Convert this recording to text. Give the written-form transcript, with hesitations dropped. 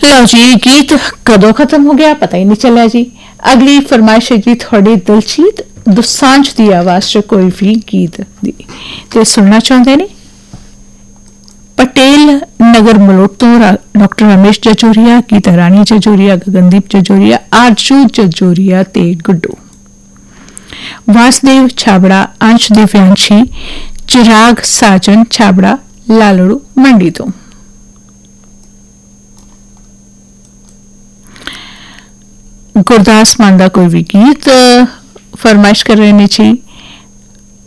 लो जी, गीत कदों खत्म हो गया पता ही नहीं चला जी। अगली फरमाइश है जी थोड़ी दिलजीत दोसांझ की आवाज च कोई भी गीत दी ते सुनना चाहते ने पटेल नगर मलोट तो डॉक्टर रमेश जजोरिया, गीता रानी जजोरिया, गगनदीप जजोरिया, आरजू जजोरिया ते गुड्डू, वासदेव छाबड़ा, अंश दिव्यांशी, चिराग साजन छाबड़ा, लालड़ू मंडी तो गुरदास मान का कोई भी गीत फरमाइश कर रहे ने जी।